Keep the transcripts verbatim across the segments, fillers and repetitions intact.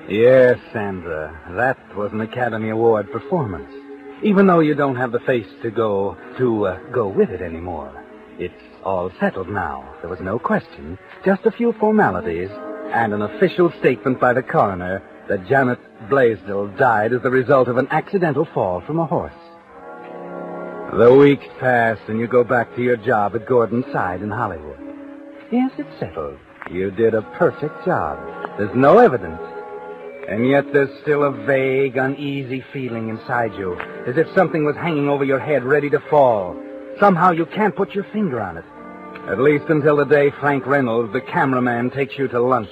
Yes, Sandra, that was an Academy Award performance. Even though you don't have the face to go to uh, go with it anymore. It's all settled now. There was no question. Just a few formalities and an official statement by the coroner that Janet Blaisdell died as the result of an accidental fall from a horse. The weeks pass and you go back to your job at Gordon's Side in Hollywood. Yes, it's settled. You did a perfect job. There's no evidence. And yet there's still a vague, uneasy feeling inside you, as if something was hanging over your head ready to fall. Somehow you can't put your finger on it. At least until the day Frank Reynolds, the cameraman, takes you to lunch.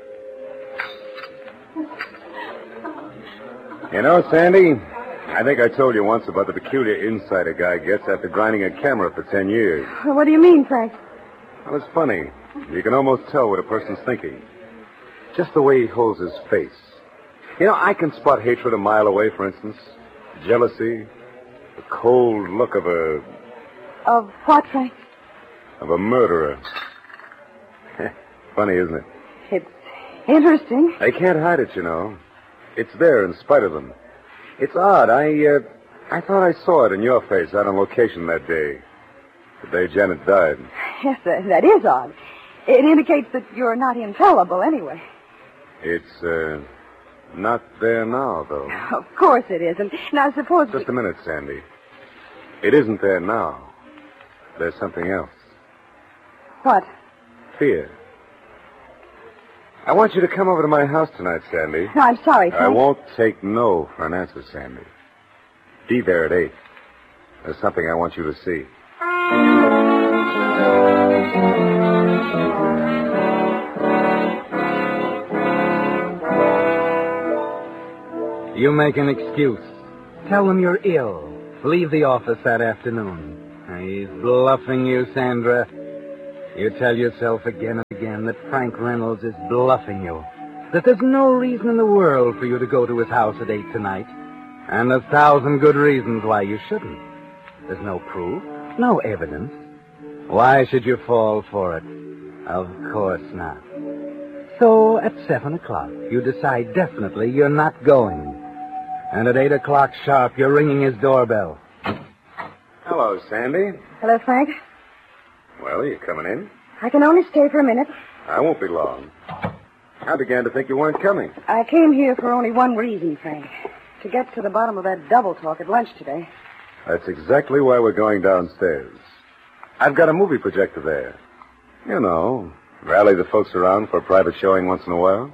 You know, Sandy, I think I told you once about the peculiar insight a guy gets after grinding a camera for ten years. What do you mean, Frank? Well, it's funny. You can almost tell what a person's thinking. Just the way he holds his face. You know, I can spot hatred a mile away, for instance. Jealousy. The cold look of a... Of what, Frank? Of a murderer. Funny, isn't it? It's interesting. They can't hide it, you know. It's there in spite of them. It's odd. I, uh, I thought I saw it in your face out on location that day. The day Janet died. Yes, uh, that is odd. It indicates that you're not infallible anyway. It's, uh... not there now, though. Of course it isn't. Now, suppose... Just we... a minute, Sandy. It isn't there now. There's something else. What? Fear. I want you to come over to my house tonight, Sandy. No, I'm sorry, Frank. I won't take no for an answer, Sandy. Be there at eight. There's something I want you to see. You make an excuse. Tell them you're ill. Leave the office that afternoon. He's bluffing you, Sandra. You tell yourself again and again that Frank Reynolds is bluffing you. That there's no reason in the world for you to go to his house at eight tonight. And a thousand good reasons why you shouldn't. There's no proof, no evidence. Why should you fall for it? Of course not. So at seven o'clock, you decide definitely you're not going. And at eight o'clock sharp, you're ringing his doorbell. Hello, Sandy. Hello, Frank. Well, you coming in? I can only stay for a minute. I won't be long. I began to think you weren't coming. I came here for only one reason, Frank. To get to the bottom of that double talk at lunch today. That's exactly why we're going downstairs. I've got a movie projector there. You know, rally the folks around for a private showing once in a while.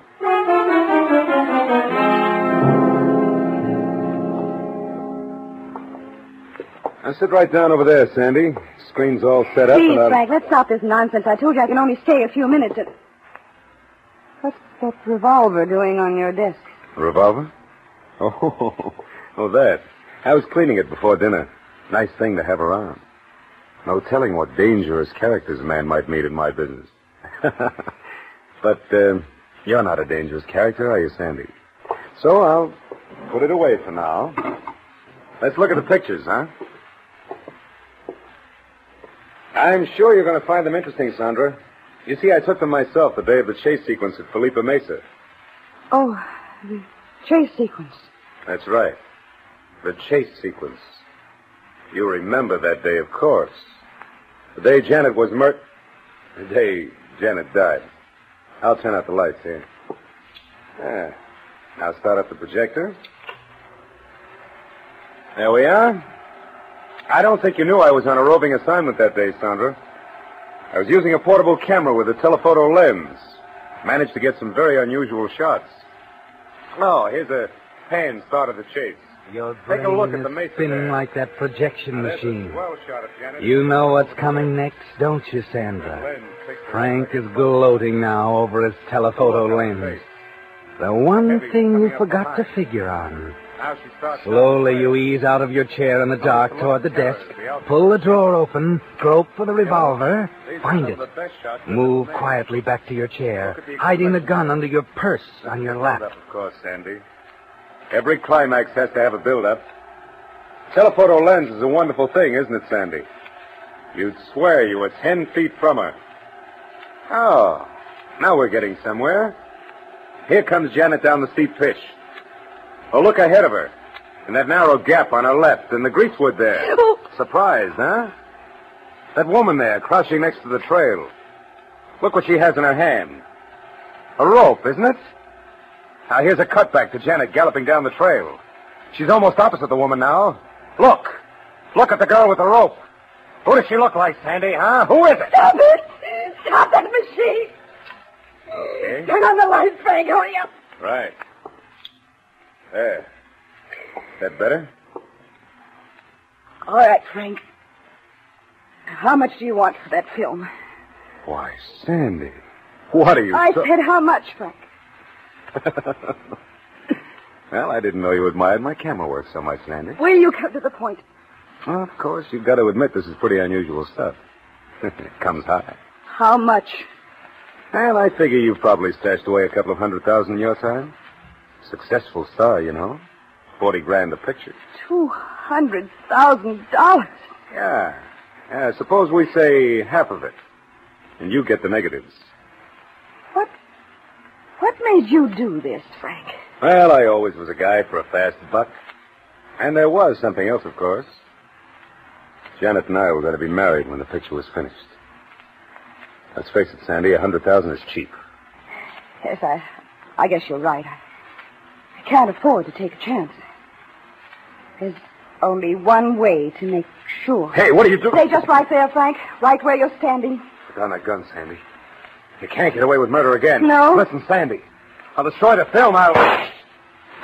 Now sit right down over there, Sandy. Screen's all set up. Please, and I'll... Frank, let's stop this nonsense. I told you I can only stay a few minutes. And... What's that revolver doing on your desk? A revolver? Oh, oh, that. I was cleaning it before dinner. Nice thing to have around. No telling what dangerous characters a man might meet in my business. But uh, you're not a dangerous character, are you, Sandy? So I'll put it away for now. Let's look at the pictures, huh? I'm sure you're going to find them interesting, Sandra. You see, I took them myself the day of the chase sequence at Felipe Mesa. Oh, the chase sequence. That's right. The chase sequence. You remember that day, of course. The day Janet was murdered. The day Janet died. I'll turn out the lights here. Ah. Now start up the projector. There we are. I don't think you knew I was on a roving assignment that day, Sandra. I was using a portable camera with a telephoto lens. Managed to get some very unusual shots. Oh, here's a pan start of the chase. Your brain Take a look is at the mesa spinning there. like that projection Now, machine. a well shot of Janet. You know what's coming next, don't you, Sandra? Frank is gloating now over his telephoto lens. The one thing you forgot to figure on. Slowly you ease out of your chair in the dark toward the desk, pull the drawer open, grope for the revolver, find it. Move quietly back to your chair, hiding the gun under your purse on your lap. Of course, Sandy. Every climax has to have a build-up. Telephoto lens is a wonderful thing, isn't it, Sandy? You'd swear you were ten feet from her. Oh, now we're getting somewhere. Here comes Janet down the steep pitch. Oh, look ahead of her. In that narrow gap on her left, and the greasewood there. Oh. Surprised, huh? That woman there, crouching next to the trail. Look what she has in her hand. A rope, isn't it? Now, here's a cutback to Janet galloping down the trail. She's almost opposite the woman now. Look. Look at the girl with the rope. Who does she look like, Sandy, huh? Who is it? Stop it! Stop that machine! Okay. Turn on the light, Frank. Hurry up. Right. There. That better? All right, Frank. How much do you want for that film? Why, Sandy. What are you... I so- said how much, Frank? Well, I didn't know you admired my camera work so much, Sandy. Will you come to the point? Well, of course, you've got to admit this is pretty unusual stuff. It comes high. How much? Well, I figure you've probably stashed away a couple of hundred thousand in your time. Successful star, you know. Forty grand a picture. Two hundred thousand dollars. Yeah. Yeah, suppose we say half of it. And you get the negatives. What? What made you do this, Frank? Well, I always was a guy for a fast buck. And there was something else, of course. Janet and I were going to be married when the picture was finished. Let's face it, Sandy, a hundred thousand is cheap. Yes, I, I guess you're right. I, I can't afford to take a chance. There's only one way to make sure. Hey, what are you doing? Stay just right there, Frank. Right where you're standing. Put down that gun, Sandy. You can't get away with murder again. No. Listen, Sandy. I'll destroy the film. I'll...